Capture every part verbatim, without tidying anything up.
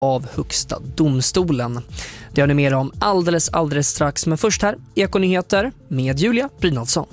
av Högsta domstolen. Det har ni mer om alldeles, alldeles strax. Men först här, Ekonyheter med Julia Brynolfsson.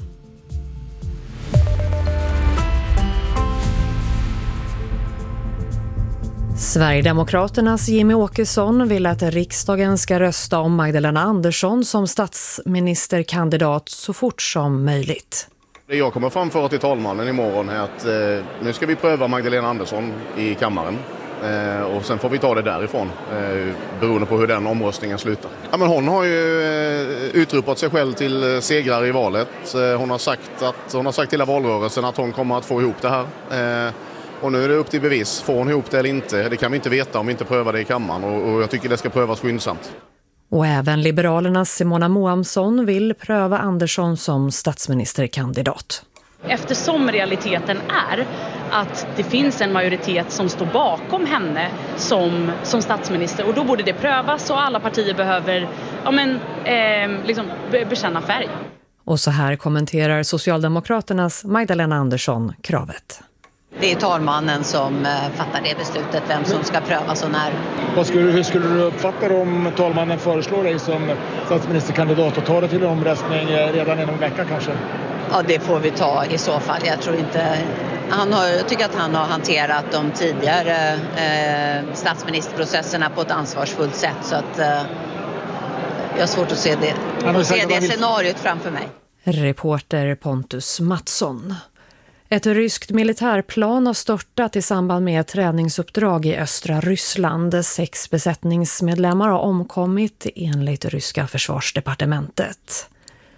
Sverigedemokraternas Jimmy Åkesson vill att riksdagen ska rösta om Magdalena Andersson som statsministerkandidat så fort som möjligt. Det jag kommer framföra till talmannen imorgon är att eh, nu ska vi pröva Magdalena Andersson i kammaren. Eh, och sen får vi ta det därifrån, eh, beroende på hur den omröstningen slutar. Ja, men hon har ju eh, utropat sig själv till segrare i valet. Eh, hon har sagt att hon har sagt hela valrörelsen att hon kommer att få ihop det här. Eh, och nu är det upp till bevis. Får hon ihop det eller inte? Det kan vi inte veta om vi inte prövar det i kammaren. Och, och jag tycker det ska prövas skyndsamt. Och även Liberalernas Simona Moamsson vill pröva Andersson som statsministerkandidat. Eftersom realiteten är att det finns en majoritet som står bakom henne som, som statsminister. Och då borde det prövas och alla partier behöver ja, men, eh, liksom be- bekänna färg. Och så här kommenterar Socialdemokraternas Magdalena Andersson kravet. Det är talmannen som fattar det beslutet, vem som ska prövas och när. Vad skulle, hur skulle du uppfatta om talmannen föreslår dig som statsministerkandidat och tar det till en omröstning redan inom en vecka kanske? Ja, det får vi ta i så fall. Jag tror inte... Han har, jag tycker att han har hanterat de tidigare eh, statsministerprocesserna på ett ansvarsfullt sätt. Så att eh, jag har svårt att se det, se det scenariot framför mig. Reporter Pontus Mattsson. Ett ryskt militärplan har störtat i samband med ett träningsuppdrag i östra Ryssland. Sex besättningsmedlemmar har omkommit enligt ryska försvarsdepartementet.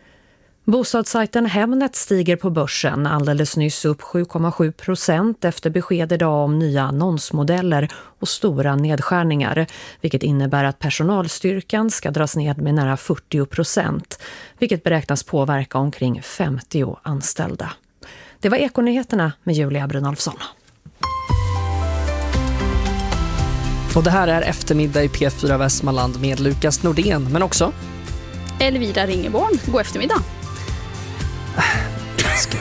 Bostadssajten Hemnet stiger på börsen alldeles nyss upp sju komma sju procent efter besked idag om nya annonsmodeller och stora nedskärningar, vilket innebär att personalstyrkan ska dras ned med nära fyrtio procent, vilket beräknas påverka omkring femtio anställda. Det var Ekonyheterna med Julia Brynolfsson. Och det här är eftermiddag i P fyra Västmanland med Lukas Nordén, men också Elvira Ringeborn. God eftermiddag. Ska...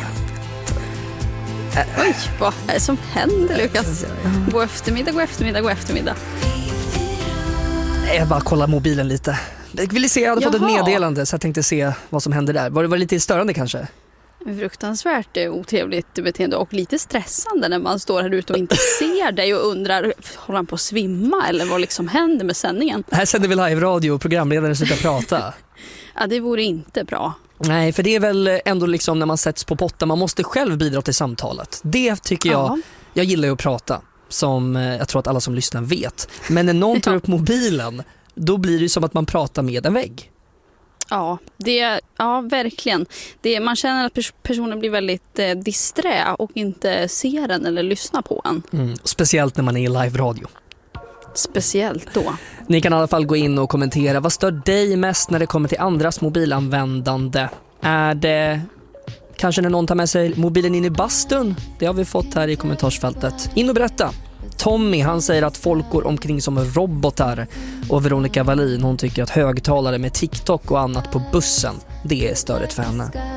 Oj, vad är det som händer, Lukas? God eftermiddag, god eftermiddag, god eftermiddag. Jag bara kollar mobilen lite. Jag ville se, jag hade Jaha. fått ett meddelande så jag tänkte se vad som hände där. Var det var lite störande kanske? Fruktansvärt otrevligt beteende och lite stressande när man står här ute och inte ser dig och undrar, håller han på att svimma eller vad liksom händer med sändningen? Här sänder vi live-radio och programledaren slutar prata. Ja, det vore inte bra. Nej, för det är väl ändå liksom när man sätts på potten, man måste själv bidra till samtalet. Det tycker jag, ja. jag gillar ju att prata, som jag tror att alla som lyssnar vet. Men när någon tar upp mobilen, då blir det som att man pratar med en vägg. Ja, det, ja verkligen. Det, man känner att pers- personen blir väldigt eh, disträ och inte ser en eller lyssnar på en. Mm, speciellt när man är i live-radio. Speciellt då. Ni kan i alla fall gå in och kommentera. Vad stör dig mest när det kommer till andras mobilanvändande? Är det kanske när någon tar med sig mobilen in i bastun? Det har vi fått här i kommentarsfältet. In och berätta. Tommy, han säger att folk går omkring som robotar. Och Veronica Wallin, hon tycker att högtalare med TikTok och annat på bussen, det är störigt för henne.